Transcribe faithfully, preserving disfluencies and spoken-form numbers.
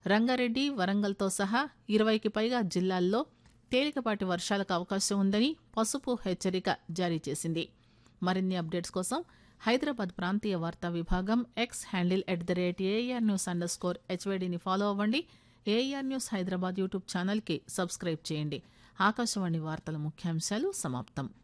రంగారెడ్డి, వరంగల్తో సహా ఇరవైకి పైగా జిల్లాల్లో తేలికపాటి వర్షాలకు అవకాశం ఉందని పసుపు హెచ్చరిక జారీ చేసింది. మరిన్ని అప్డేట్స్ కోసం హైదరాబాద్ ప్రాంతీయ వార్తా విభాగం X handle at the rate AR news under score హెచ్వైడీని follow అవ్వండి. ఏఆర్ న్యూస్ హైదరాబాద్ యూట్యూబ్ ఛానల్కి సబ్స్క్రైబ్ చేయండి. ఆకాశవాణి వార్తల ముఖ్యాంశాలు సమాప్తం.